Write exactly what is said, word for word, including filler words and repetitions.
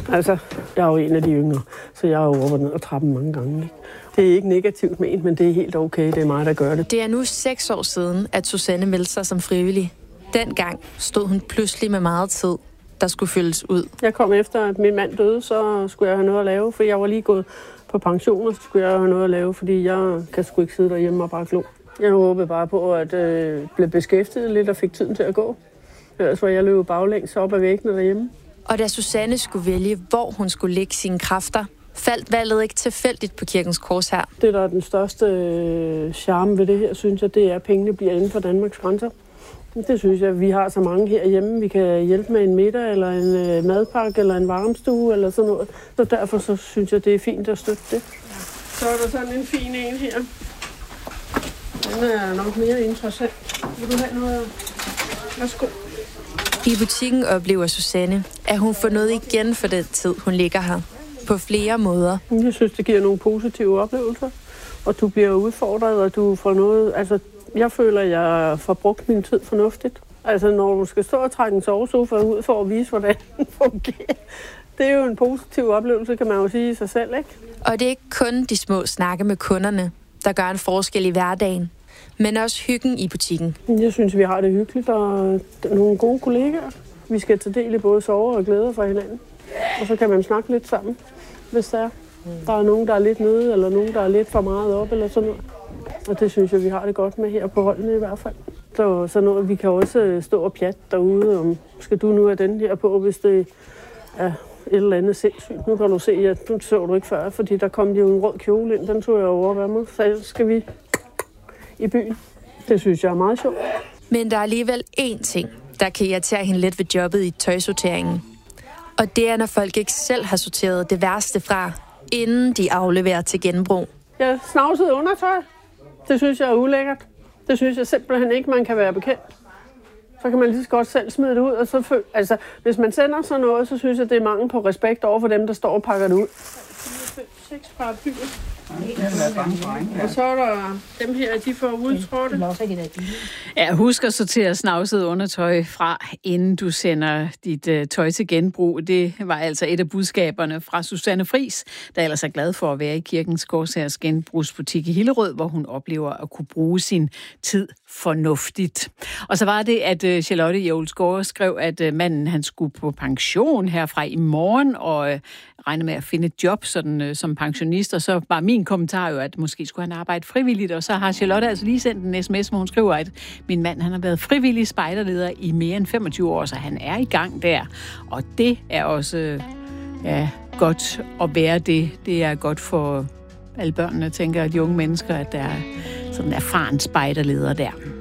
Altså, jeg er jo en af de yngre, så jeg er jo oppe og ned og trappen mange gange. Ikke? Det er ikke negativt ment, men det er helt okay. Det er mig, der gør det. Det er nu seks år siden, at Susanne meldte sig som frivillig. Dengang stod hun pludselig med meget tid, der skulle fyldes ud. Jeg kom efter, at min mand døde, så skulle jeg have noget at lave, for jeg var lige gået på pension, og så skulle jeg have noget at lave, fordi jeg kan sgu ikke sidde derhjemme og bare glo. Jeg håbede bare på, at øh, blev beskæftiget lidt og fik tiden til at gå. Ellers var jeg løbet baglæns op ad væggene derhjemme. Og da Susanne skulle vælge, hvor hun skulle lægge sine kræfter, faldt valget ikke tilfældigt på Kirkens Korshær. Det, der er den største øh, charme ved det her, synes jeg, det er, at pengene bliver inden for Danmarks grænser. Det synes jeg, vi har så mange herhjemme. Vi kan hjælpe med en middag, eller en øh, madpakke, eller en varmestue, eller sådan noget. Så derfor så synes jeg, det er fint at støtte det. Så er der sådan en fin en her. Den er nok mere interessant. Vil du have noget? Værsgo. I butikken oplever Susanne, at hun får noget igen for den tid, hun ligger her. På flere måder. Jeg synes, det giver nogle positive oplevelser. Og du bliver udfordret, og du får noget... Altså, jeg føler, at jeg får brugt min tid fornuftigt. Altså, når du skal stå og trække en sovesofa ud for at vise, hvordan den fungerer. Det er jo en positiv oplevelse, kan man jo sige i sig selv, ikke? Og det er ikke kun de små snakke med kunderne, der gør en forskel i hverdagen, men også hyggen i butikken. Jeg synes, vi har det hyggeligt, og nogle gode kollegaer. Vi skal tage del i både sorger og glæder for hinanden. Og så kan man snakke lidt sammen, hvis der er. Der er nogen, der er lidt nede, eller nogen, der er lidt for meget op, eller sådan noget. Og det synes jeg, vi har det godt med her på holdene i hvert fald. Så sådan noget, vi kan også stå og pjatte derude, om skal du nu have den her på, hvis det er et eller andet sindssygt. Nu kan du se, at nu så du ikke før, fordi der kom jo en rød kjole ind, den tog jeg over af mig. Så skal vi i byen. Det synes jeg er meget sjovt. Men der er alligevel én ting, der kan irritere hende lidt ved jobbet i tøjsorteringen. Og det er, når folk ikke selv har sorteret det værste fra, inden de afleverer til genbrug. Ja, snavset undertøj. Det synes jeg er ulækkert. Det synes jeg simpelthen ikke, man kan være bekendt. Så kan man lige så godt selv smide det ud. Og så føl- altså, hvis man sender sådan noget, så synes jeg, det er mangel på respekt over for dem, der står og pakker det ud. Seks paraplyer. Og så er der dem her, de får udtrådte. Ja, husk at sortere snavset undertøj fra, inden du sender dit uh, tøj til genbrug. Det var altså et af budskaberne fra Susanne Friis, der ellers er glad for at være i Kirkens Korshærs genbrugsbutik i Hillerød, hvor hun oplever at kunne bruge sin tid fornuftigt. Og så var det, at uh, Charlotte Jævlsgaard skrev, at uh, manden han skulle på pension herfra i morgen, og uh, regnede med at finde et job sådan, uh, som pensionist, og så var min kommentar jo, at måske skulle han arbejde frivilligt, og så har Charlotte altså lige sendt en sms, hvor hun skriver, at min mand han har været frivillig spejderleder i mere end femogtyve år, så han er i gang der. Og det er også ja, godt at være det. Det er godt for alle børnene, tænker de unge mennesker, at der er sådan en erfaren spejderleder der.